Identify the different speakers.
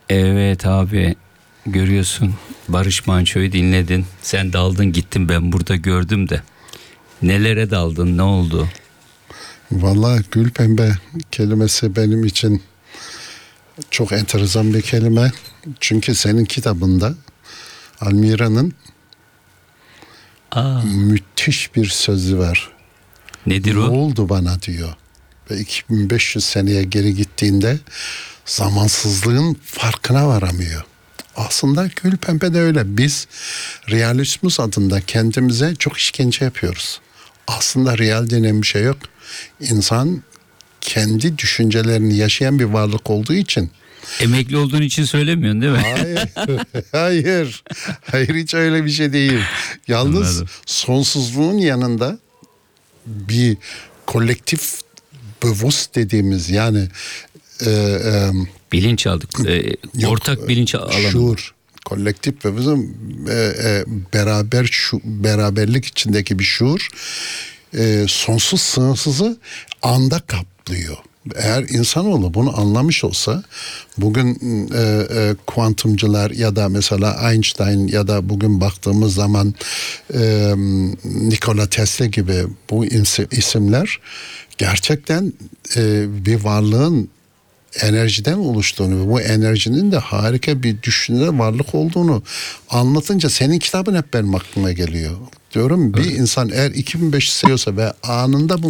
Speaker 1: Evet abi, görüyorsun, Barış Manço'yu dinledin. Sen daldın gittin, ben burada gördüm de. Nelere daldın, ne oldu?
Speaker 2: Vallahi gül pembe kelimesi benim için çok enteresan bir kelime. Çünkü senin kitabında Almira'nın
Speaker 1: Aa,
Speaker 2: müthiş bir sözü var.
Speaker 1: nedir
Speaker 2: Ne
Speaker 1: o?
Speaker 2: oldu bana diyor. Ve 2500 seneye geri gittiğinde zamansızlığın farkına varamıyor. Aslında gül pembe de öyle. Biz realizmus adında kendimize çok işkence yapıyoruz. Aslında real denen bir şey yok. İnsan kendi düşüncelerini yaşayan bir varlık olduğu için.
Speaker 1: Emekli olduğun için söylemiyorsun değil mi?
Speaker 2: Hayır, hayır, hayır, hiç öyle bir şey değil. Yalnız
Speaker 1: Anladım.
Speaker 2: sonsuzluğun yanında bir kolektif bewusst dediğimiz yani
Speaker 1: Bilinç aldık.
Speaker 2: yok,
Speaker 1: Ortak bilinç alanı.
Speaker 2: şuur, kolektif bewusst beraberlik içindeki bir şuur sonsuz sınırsızı anda kaplıyor. Eğer insanoğlu bunu anlamış olsa bugün kuantumcular ya da mesela Einstein ya da bugün baktığımız zaman Nikola Tesla gibi bu isimler gerçekten bir varlığın enerjiden oluştuğunu ve bu enerjinin de harika bir düşünce varlık olduğunu anlatınca senin kitabın hep benim aklıma geliyor. Diyorum bir insan eğer 2500 seviyorsa ve anında bu